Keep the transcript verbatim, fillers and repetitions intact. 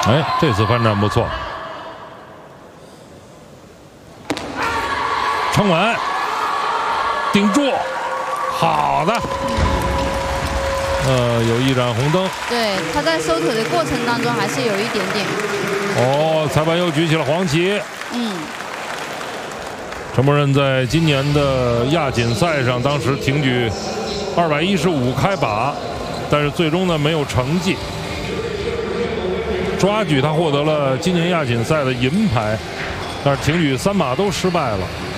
哎，这次翻转不错，撑稳，顶住，好的。呃，有一盏红灯。 对，他在收腿的过程当中还是有一点点。 哦，裁判又举起了黄旗。 嗯。 陈默任在今年的亚锦赛上，当时挺举二百一十五开把，但是最终呢没有成绩。抓举他获得了今年亚锦赛的银牌，但是挺举三马都失败了。